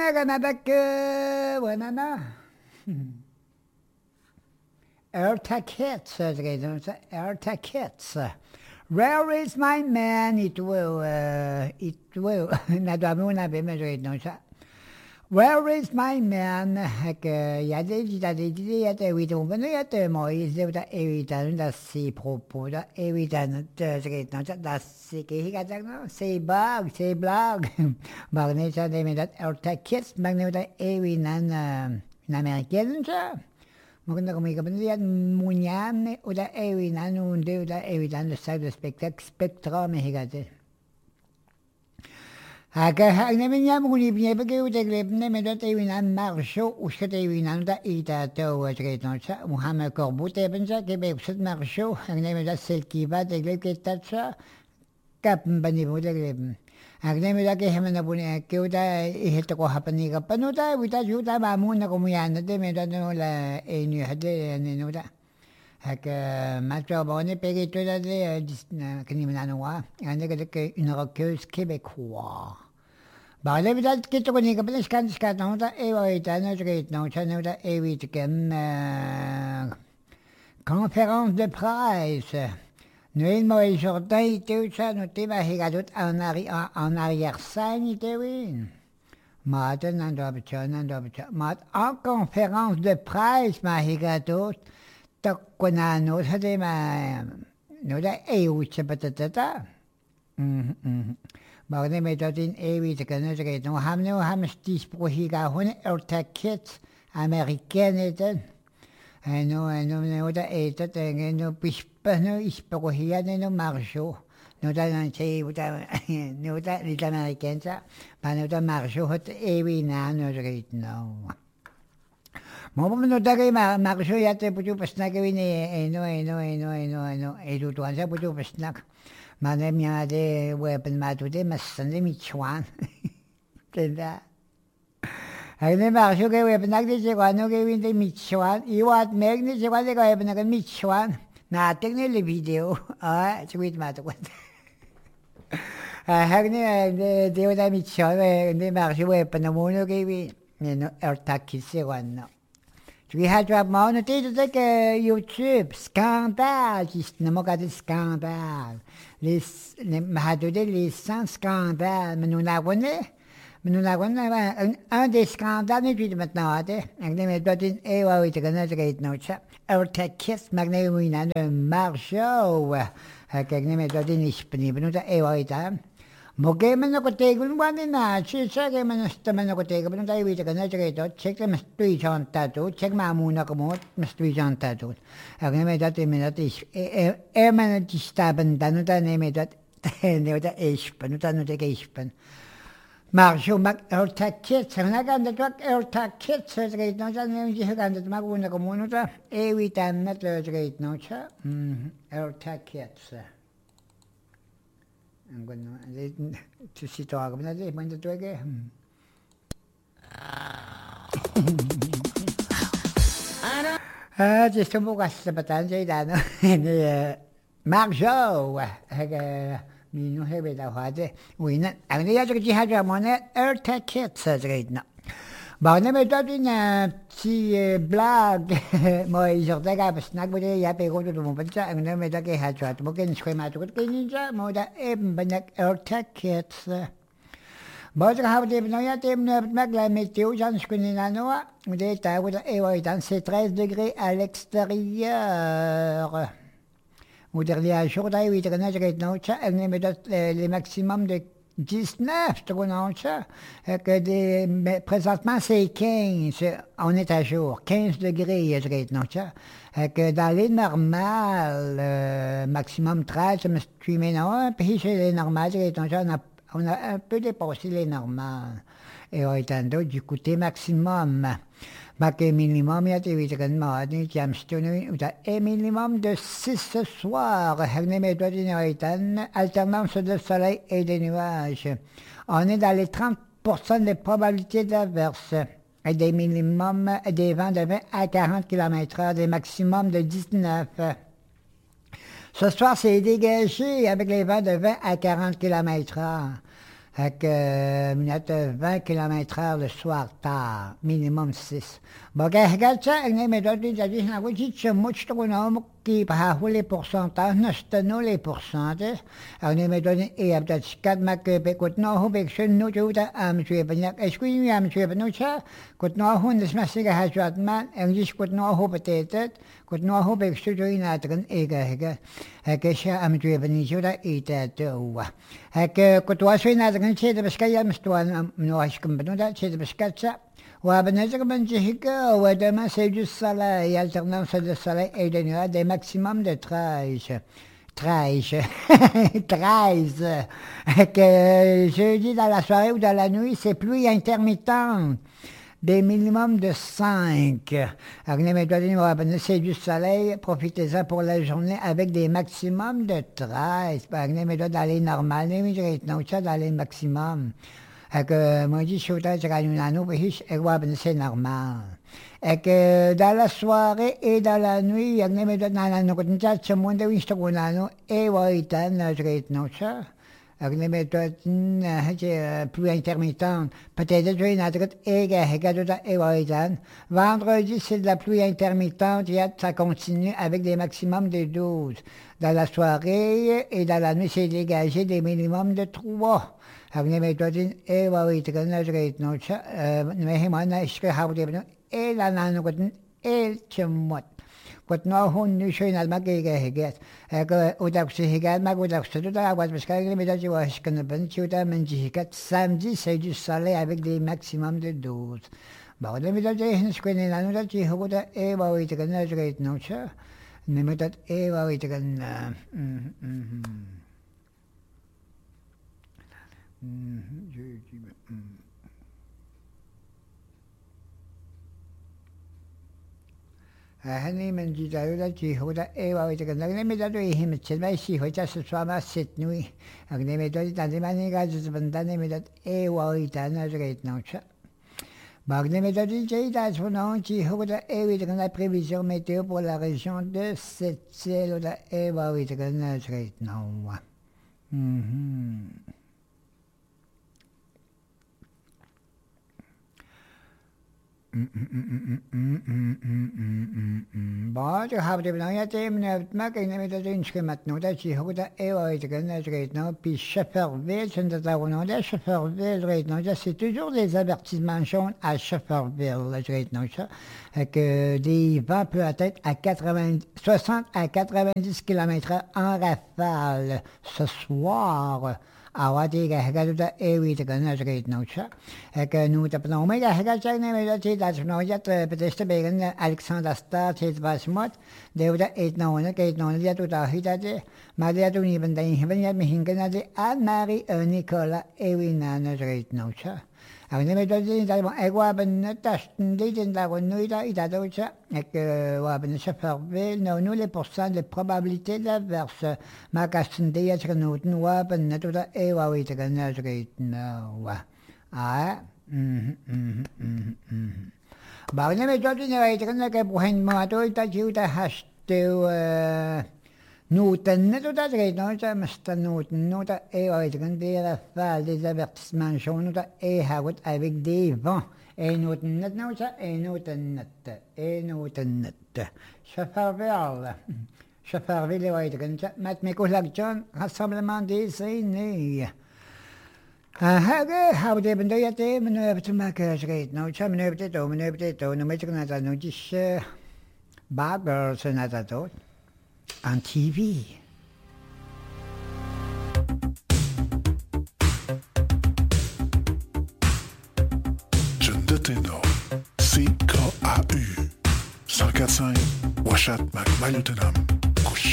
avec voilà. Air tickets, air tickets. Where is my man? It will. Nadamuna bemejret non ça. Where is my man? Jeg ved at Moise der evitan der se propos der evitan der se que se blag magne så det med at airtakets magne der evinan en amerikanen så maganda kami kapag munyan o der evinan und der evitan der side spectra mehigate Agnemen muni bine bege uteglebne medat evinan marcho usket evinan da ita to tretnocha Muhammad Korbut ebenza ke bepset marcho agnemen da selkiva degleb ke tatsa kapen bani uteglebn agnemen da ke hemena bune ke uta ihte ko hapani ka panuta uta juta mamuna ko muyana de medat no la enu hade no da hak matro bone pege to da de knimenanoa ane ke une roqueuse québécois Bale bidat kito ko ni kapal skan no ta ita no trade no channel ta evit ken conférence de presse. Noël Moïse Jourdain tout ça no te va higadut en arrière-scène te win. Maten and mat en conférence de presse ma higadut ta konano sa de ma no da euch patata. Maar neem je dat in eeuwig te kunnen zeggen. We hebben die sproghiga hun airtakets Amerikanen dan. En nu dat eten en nu bispen nu is sproghiga nu marcho. Nu dat dan zei nu dat niet Amerikaans, maar nu dat marcho het eeuwig na nu zeggen nou. Maar we nu dat marcho ja te putu besnaken we no tuan sa putu besnak. Maar neem je de wepen maar toe de messen de michwan. Tenda. Hij neemt maar zo geen wepen dat je gewoon nog even de michwan. Je wat merkt niet je wat ik heb nog een michwan. Na technische video. Zo weet maar toch. Hij neemt de wat michwan neemt maar zo wepen dan moet nog even een airtakjes gewoon. We had wat maar natuurlijk YouTube scandale. Is nog altijd scandale. Les 100 scandales, mais nous avons un des scandales depuis maintenant. Je dois dire, oui, tu connais ce que c'est. Airtakets, magnéwina, de marcho. Je dois dire, disponible. Nous avons Moge man ako tegun wani na, siya kaya man nastaman ako tegun, pero tayo wita ka na siya ito, check na mas tuwi siya tato, check maamuna ko mo, mas tuwi siya tato. Ako naman dati, man natistaban tano tayo naman dati, tayo ta espan, tano tayo ka espan. Marsho airtakets, ang naganda to airtakets, sa siya ito, sa naman siya ganda to, maguna ko muna ta, witan na to siya ito, siya, airtakets. Ang gano, si tawag mo na din, man ito ege. Just bukas sa batan sa idano, Marjo, minu hebe daw hade, wina, ang niya sa jihadra mo na airtakets sa grade na. Ba na may dati na si blog mo isorta ka pas nagbode ya pe ko to mo pansa ang na may dati hadra mo ken schema to ken ninja mo da banak airtakets ba sa habde no ya tem na magla meteo jan skunina no mo de ta wala dans c'est 13 degrés à l'extérieur mo derrière jour da oui kana ja no cha ang na may le maximum de 19, présentement c'est 15, on est à jour, 15 degrés, que dans les normales, maximum 13, puis chez les normales, on a un peu dépassé les normales, et étant du côté maximum. Bakke minimum ya te wita kan ma ni jamstone uta minimum de 6 ce soir. Hagne me doit dinaitan alternance de soleil et de nuages. On est dans les 30% de probabilités d'averse. Et des minimums, des vents de 20 à 40 km/h, des maximums de 19. Ce soir, c'est dégagé avec les vents de 20 à 40 km/h. Fait que, minute 20 km/h le soir tard, minimum 6. Bon, regarde ça, mais toi, tu as dit, je qui par les pourcentages, non, les pourcentages. Mais toi, il y a peut-être 4 marques, écoute, non, nous, tu as, monsieur, est-ce que you monsieur, ça, écoute, non, on est massé, man, et dit, écoute, non, peut-être, écoute, non, tu as que je monsieur, écoute, toi, c'est بس كي مستوى نواشكم بنودا تشيد بس كاتشا وابنزك بنجيكا ودما سيجو الصلاة يالترنانس de soleil et de nuages des maximums de 13. 13. 13. Que jeudi dans la soirée ou dans la nuit, c'est pluie intermittente. Des minimums de 5. C'est du soleil, profitez-en pour la journée avec des maximums de 13. Dans les normales, dans les maximums. Moi, je suis c'est normal. Et que dans la soirée et dans la nuit, plus intermittente. Peut-être vendredi, c'est de la pluie intermittente. Ça continue avec des maximums de 12. Dans la soirée et dans la nuit, c'est dégagé des minimums de 3. Et la كنت ناهون شوين المجيء هجات وداكس هجات ما وداكس تدا عوض بس كان ميدا واش كنا بنتي ودا من جهات samedi c'est du soleil avec des maximums de 12 بعد ميدا جاي هنا شكون لانه دا جي هو دا اي واوي تكنا جريت نوشا نمتا اي واوي تكنا هني من جدارو جي هو دا اي واوي تكنا نمي دا دوي هم تشماي شي هو جاس سواما ستنوي نمي دا دا ماني غاز بندا نمي دا اي واوي تانا جريت نوشا Bagné méthodique, j'ai eu la prévision météo pour la région de Sept-Îles, et oui, c'est que non. Bon, je habe dem neuen Themen mag ich nämlich das Instrument noch, dass ich heute redner, puis Shefferville, c'est de Shefferville, c'est toujours des avertissements jaunes à Shefferville, que des vents peuvent atteindre à 60 à 90 km/h en rafale ce soir. Awati hagaduda ewi tagana jagait nocha que nous tapons mais hagaja ne me dat no yat peteste begen Alexander Star chez Basmot deuda et no ne que no ya tu ta hidade malia tu ni benda hin ya mi hingana de Anne-Marie Nicolas ewi na jagait nocha avne me dodi da egwa ben tasten de la nuita ida docha et que wa ben Shefferville nous les pourcents de probabilité d'averse ma castende ya trenuten wa ben netoda ewa wi tagana jagait no wa ba ne me dodi ne wa tagana ke buhen ma to ita jiuta haste Newton, netoda jagait no cha masta Newton nota ewa wi tagana des avertissements jaunes et hawat avec des vents et Newton net no cha et Newton net Shefferville wa tagana mat me ko lag John rassemblement des aînés هذا حاول يبندو يتي من بتما كشريت نو شا من بتيتو نمشي كنا نو جيش باغر سناتو on TV. Jeune de ténor, CKAU 145 Washat Mac Malutenam Couche.